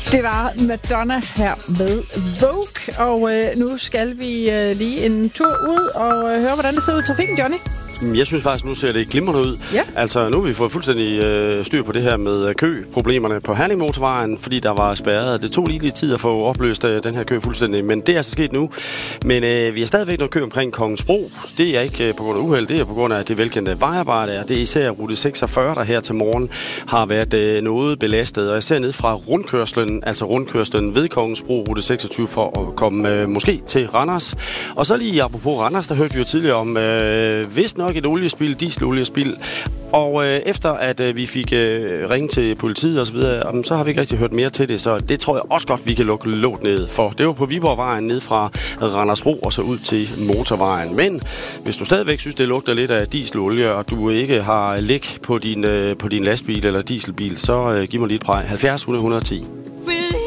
Det var Madonna her med Vogue, og nu skal vi lige en tur ud og høre, hvordan det ser ud i trafikken, Johnny. Jeg synes faktisk, nu ser det glimrende ud. Ja. Altså, nu har vi fået fuldstændig styr på det her med køproblemerne på Herning-motorvejen, fordi der var spærret. Det tog lige lidt tid at få opløst den her kø fuldstændig, men det er altså sket nu. Men vi har stadigvæk noget kø omkring Kongens Bro. Det er ikke på grund af uheld, det er på grund af det velkendte vejarbejde. Det er især rute 46, der her til morgen har været noget belastet. Og jeg ser ned fra rundkørslen ved Kongens Bro, rute 26, for at komme måske til Randers. Og så lige apropos Randers, der hørte vi jo tidligere om vist nok et oliespild, dieseloliespild. Og efter at vi fik ringe til politiet og så videre, så har vi ikke rigtig hørt mere til det, så det tror jeg også godt, vi kan lukke låt ned for. Det var på Viborgvejen ned fra Randersbro og så ud til motorvejen. Men hvis du stadigvæk synes, det lugter lidt af dieselolie, og du ikke har læk på din lastbil eller dieselbil, så giv mig lige et præg. 70 100 110.